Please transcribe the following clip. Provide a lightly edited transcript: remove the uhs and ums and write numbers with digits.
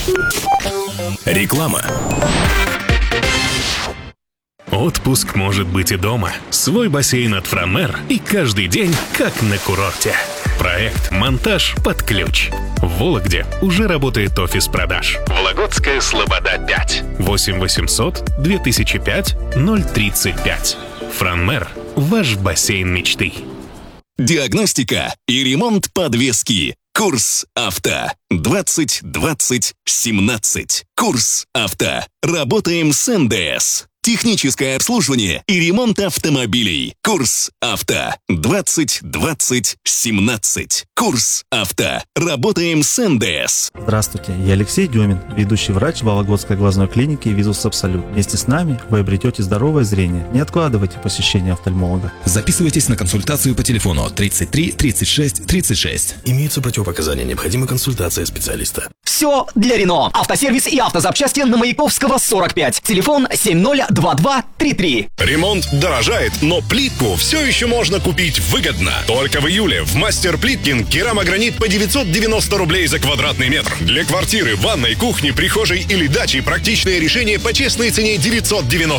Реклама. Отпуск может быть и дома. Свой бассейн от Франмер и каждый день как на курорте. Проект «Монтаж под ключ». В Вологде уже работает офис продаж. Вологодская Слобода 5. 8 800 2005 035. Франмер. Ваш бассейн мечты. Диагностика и ремонт подвески. Курс «Авто». 20-20-17. Курс «Авто». Работаем с НДС. Техническое обслуживание и ремонт автомобилей. Курс «Авто». 20-20-17. Курс «Авто». Работаем с НДС. Здравствуйте, я Алексей Демин, ведущий врач Вологодской глазной клиники «Визус Абсолют». Вместе с нами вы обретете здоровое зрение. Не откладывайте посещение офтальмолога. Записывайтесь на консультацию по телефону 33 36 36. Имеются противопоказания, необходима консультация специалиста. Все для Рено. Автосервис и автозапчасти на Маяковского 45. Телефон 702233. Ремонт дорожает, но плитку все еще можно купить выгодно. Только в июле в Мастер Плиткин керамогранит по 990 рублей за квадратный метр. Для квартиры, ванной, кухни, прихожей или дачи практичное решение по честной цене 990